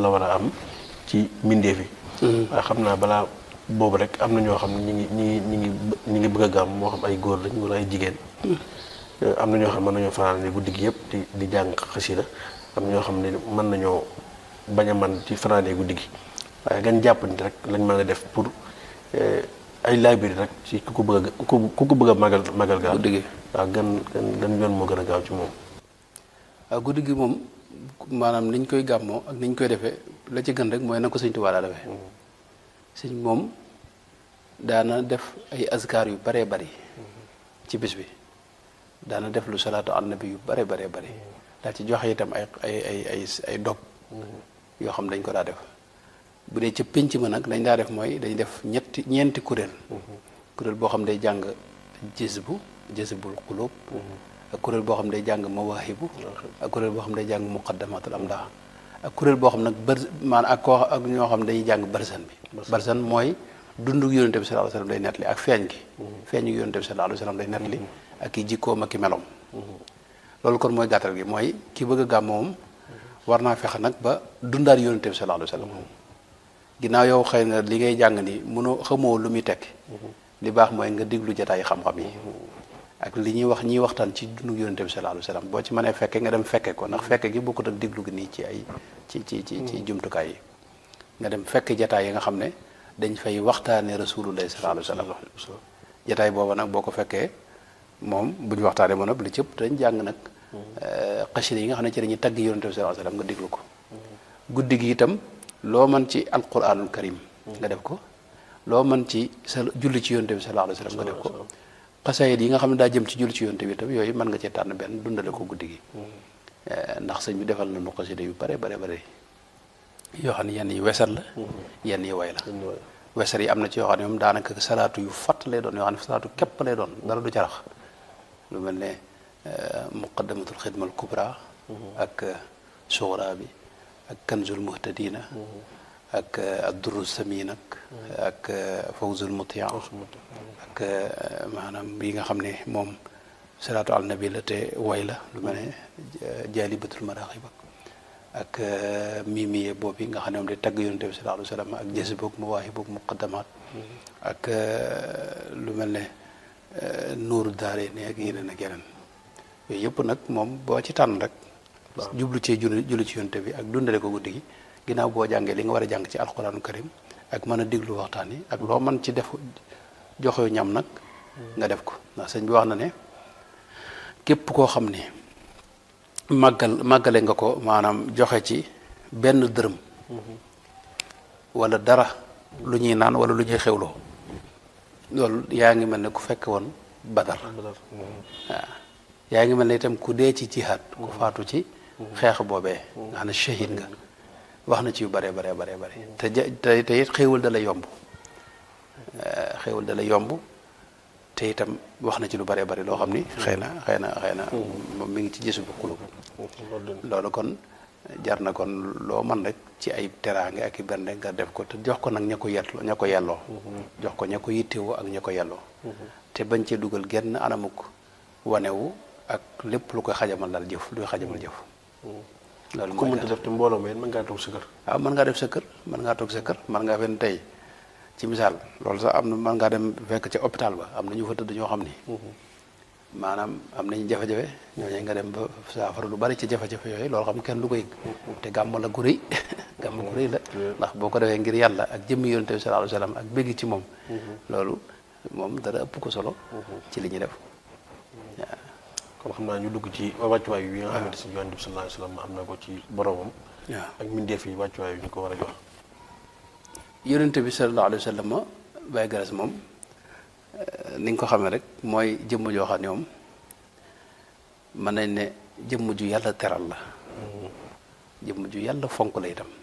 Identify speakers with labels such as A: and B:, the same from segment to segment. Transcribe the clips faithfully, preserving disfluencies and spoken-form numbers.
A: la war a am ci mbindeef yi. waaye xam naa balaa boobu rek am na ñoo xam ne ñi ngi ñi ngi ñi ngi bëgg a gàmm moo xam ay góor lañ wala ay jigéen. am na ñoo xam ne mën nañoo fanaane guddi gi yëpp di di jàng xasida am ñoo xam ne mën nañoo bañ a man ci fanaane guddi gi waaye gan jàpp ni rek lañ mën a def pour ay laabiri rek ci ku ko bëgg a ku ko bëgg a magal magal gaal.
B: guddi gi
A: waaw gan gan gan yoon moo gën a gaaw ci moom.
B: waaw guddi gi moom maanaam niñ koy gàmmoo ak niñ koy defee la ci gën rek mooy na ko sëñ Tuubaa daa defee. sëñ moom daana def ay azkar yu baree bari ci bis bi daana def lu salaatu an nabi yu bare baree bari daa ci joxe itam ay ay ay ay ay dog yoo xam dañ ko daa def bu dee ca pénc ma nag lañ daa def mooy dañ def ñetti ñeenti kuréel kuréel boo xam day jàng jazbu jazbul qulub ak kuréel boo xam day jàng mawaahibu ak kuréel boo xam day jàng muqaddamatul amdah ak kuréel boo xam nag bër maanaam ak koo ak ñoo xam dañuy jàng barsan bi barsan mooy dundu yonente bi sallallahu alayhi wasallam day nettali ak feeñ gi feeñ gi yonente bi sallallahu alayhi wasallam day nettali ak i jikkoom ak i melom loolu kon mooy gàttal gi mooy ki bëgg a gàmm moom war naa fexe nag ba dundaat yonente bi sallallahu alayhi wasallam ginnaaw yow xëy na li ngay jàng ni mënoo xamoo lu muy tekki li baax mooy nga diglu jotaay xam-xam yi ak li ñuy wax ñiy waxtaan ci dundu yonente bi sallallahu alayhi wasallam boo ci mënee fekke nga dem fekke ko ndax fekke gi bokkut ak diglu gi nii ci ay ci ci ci ci jumtukaay yi nga dem fekke jotaay yi nga xam ne dañ fay waxtaanee rasulullah sallallahu alayhi wasallam jotaay booba nag boo ko fekkee moom bu ñu waxtaanee ba noppi li cëpp dañ jàng nag xasida yi nga xam ne ci dañuy tagg yonente bi sallallahu alayhi wasallam nga diglu ko guddi gi itam loo mën ci alquranul karim nga def ko loo mën ci sa julli ci yonente bi sallallahu alayhi wasallam nga def ko xasaayid yi nga xam ne daa jëm ci julli ci yonente bi itam yooyu mën nga cee tànn benn dundale ko guddi gi ndax sëñ bi defal na nu xasida yu bare bare bare yoo xam ne yenn yi wesar la yenn yi way la wesar yi am na ci yoo xam ne moom daanaka salaatu yu fatt lay doon yoo xam ne salaatu képp lay doon dara du carax lu mel ne muqaddamatul xidmal kubra ak sughra bi ak kanzul muhtadina ak addurru samin ak ak fawzul mutiya ak maanaam yi nga xam ne moom salaatu al nabi la te way la lu mel ne jaalibatul maraaxib ak mimiye boobu nga xam ne moom day tagg yonente bi sallallahu alayhi wa sallam ak jësi boog mawaahi boog muqaddamaat ak lu mel ne nuuru daare ne ak yeneen ak yeneen yooyu yëpp nag moom boo ci tànn rek jublu ci julli julli ci yonente bi ak dundale ko guddi gi ginnaaw boo jàngee li nga war a jàng ci alquranu karim ak mën a diglu waxtaan yi ak loo mën ci def joxe ñam nag nga def ko ndax sëñ bi wax na ne képp koo xam ne màggal màggale nga ko maanaam joxe ci benn dërëm wala dara lu ñuy naan wala lu ñuy xewloo loolu yaa ngi mel ne ku fekk woon badar waaw yaa ngi mel ne itam ku dee ci jihaad ku faatu ci xeex boobee nga xam ne shahid nga wax na ci yu bare bare bare bare te te te it xéewal da la yomb xéewal da la yomb te itam wax na ci lu bare bare loo xam ni xëy na xëy na xëy na moom mi ngi ci gisu bu xulub loolu kon jar na kon loo man rek ci ay teraange ak i bernde nga def ko te jox ko nag ña ko yelloo ña ko yelloo jox ko ña ko yittewoo ak ña ko yelloo te bañ cee dugal genn anamuk wanewu ak lépp lu koy xajamal daal jëf luy xajamal jëf loolu
A: ku mënta def te mbooloo ma mën ngaa toog sa kër
B: waaw mën ngaa def sa kër mën ngaa toog sa kër mën ngaa fen tey ci misaal loolu sax am na mën ngaa dem fekk ca hôpital ba am na ñu fa tëdd ñoo xam ni maanaam am nañu jafe-jafe ñooñu nga dem ba saafara lu bari ci jafe-jafe yooyu loolu xam kenn du ko yëg te gàmm la gu rëy gàmm gu rëy la ndax boo ko defee ngir yàlla ak jëmmi yonent bi sallallahu alayhi wasallam ak bégg ci moom loolu moom dara ëpp ko solo ci li ñuy def waaw
A: kon xam naa ñu dugg ci wàccuwaay yi nga xamante si yonent bi sallallahu alayhi wasallam am na ko ci boromam
B: waaw ak
A: mbindeef yi wàccuwaay yi ñu ko war a jox
B: yonent bi sallallahu alayhi wasallam Baye Garas moom ni nga ko xamee rek mooy jëmm joo xam ne moom mën nañ ne jëmm ju yàlla teral la jëmm ju yàlla fonk la itam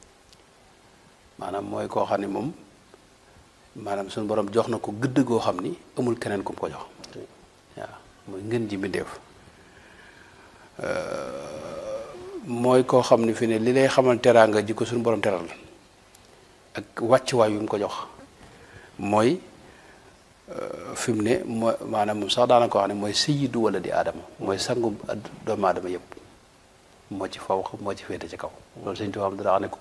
B: maanaam mooy koo xam ne moom maanaam suñu borom jox na ko gëdd goo xam ni amul keneen ku mu ko jox waaw mooy ngën ji mbindéef mooy koo xam ne fi ne li lay xamal teraanga ji ko suñu borom teral ak wàccuwaay yu mu ko jox mooy fi mu ne mooy maanaam moom sax daanaka wax ne mooy sayyidu wala di aadama mooy sangu doomu aadama yëpp moo ci faw moo ci féete ci kaw loolu sëñ Tuubaa xam ne daa wax ne